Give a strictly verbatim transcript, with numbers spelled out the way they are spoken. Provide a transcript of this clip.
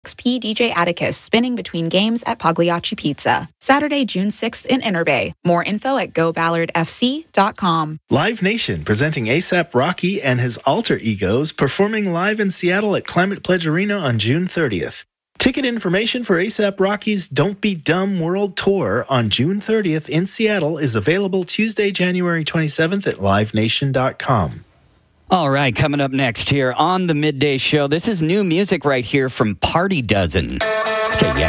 X P D J Atticus spinning between games at Pagliacci Pizza. Saturday, June sixth in Interbay. More info at go ballard f c dot com. Live Nation presenting A$AP Rocky and his alter egos performing live in Seattle at Climate Pledge Arena on June thirtieth. Ticket information for A$AP Rocky's Don't Be Dumb World Tour on June thirtieth in Seattle is available Tuesday, January twenty-seventh at live nation dot com. All right, coming up next here on the Midday Show, this is new music right here from Party Dozen. It's K Y X.